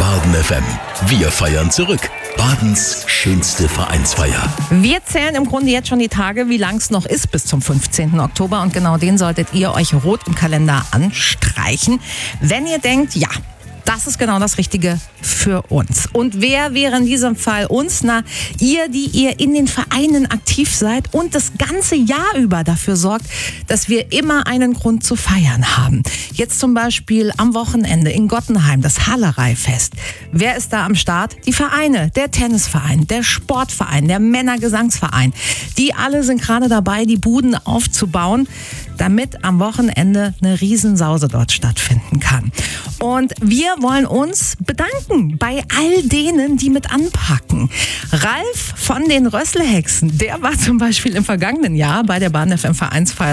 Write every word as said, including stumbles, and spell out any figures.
Baden F M. Wir feiern zurück. Badens schönste Vereinsfeier. Wir zählen im Grunde jetzt schon die Tage, wie lang es noch ist bis zum fünfzehnten Oktober. Und genau den solltet ihr euch rot im Kalender anstreichen, wenn ihr denkt, ja, das ist genau das Richtige für uns. Und wer wäre in diesem Fall uns? Na, ihr, die ihr in den Vereinen aktiv seid und das ganze Jahr über dafür sorgt, dass wir immer einen Grund zu feiern haben. Jetzt zum Beispiel am Wochenende in Gottenheim, das Hallereifest. Wer ist da am Start? Die Vereine, der Tennisverein, der Sportverein, der Männergesangsverein. Die alle sind gerade dabei, die Buden aufzubauen, damit am Wochenende eine Riesensause dort stattfinden kann. Und wir wollen uns bedanken bei all denen, die mit anpacken. Ralf von den Rösslehexen, der war zum Beispiel im vergangenen Jahr bei der Baden F M Vereinsfeier